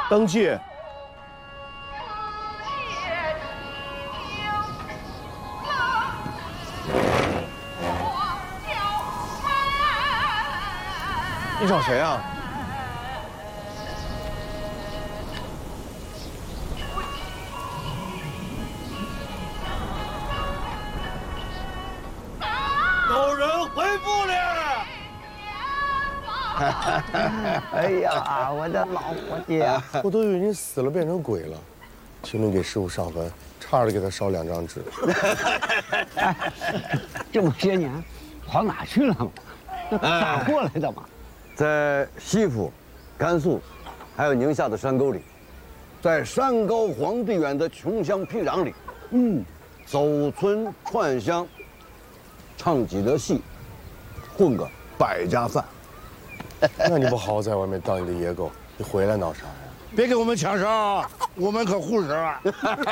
登记。你找谁啊？ 有人回复了。 哎呀，我的老伙计啊！ 我都以为你死了变成鬼了，请你给师傅上坟，差点给他烧2张纸。 这么些年，跑哪去了嘛？咋过来的嘛？ 在西府、甘肃，还有宁夏的山沟里，在山高皇帝远的穷乡僻壤里，走村串乡，唱几个戏，混个百家饭。 那你不好好在外面当你的野狗，你回来闹啥呀？ 别给我们抢烧，我们可护着了。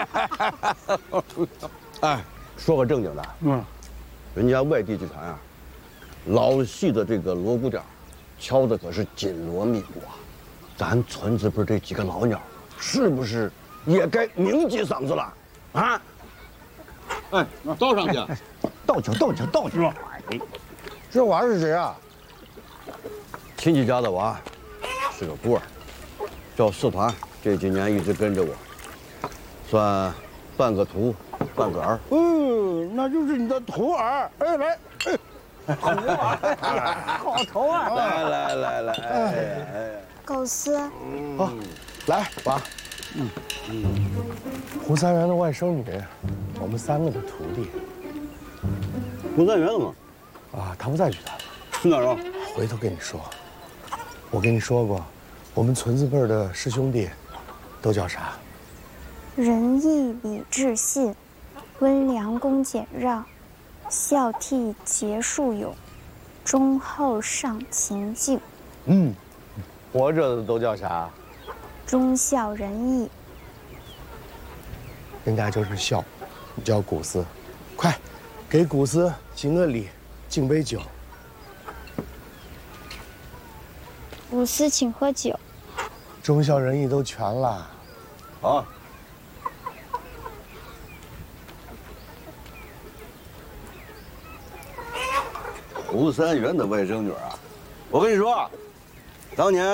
哎，说个正经的，人家外地剧团啊，老戏的这个锣鼓点，敲的可是紧锣密鼓啊。咱村子辈这几个老鸟，是不是也该鸣几嗓子了？啊？哎，倒上去。 倒酒，是吧？ 哎，这娃是谁啊？ 亲戚家的娃，是个孤儿，叫四团，这几年一直跟着我，算半个徒，半个儿。 那就是你的徒儿。哎，来， 好头啊！ 来，哎， 狗丝， 好，来娃。胡三元的外甥女，我们3个的徒弟。 胡三元了吗？ 啊，他不在剧团了。 去哪儿了？ 回头跟你说。我跟你说过，我们村子辈儿的师兄弟，都叫啥？ 仁义礼智信，温良恭俭让，孝悌节恕勇，忠厚尚勤敬。 活着的都叫啥？ 忠孝仁义。 人家就是孝，你叫古斯。快，给古斯行个礼，敬杯酒。 古斯请喝酒。 忠孝仁义都全了。 好。胡三元的外甥女啊，我跟你说，当年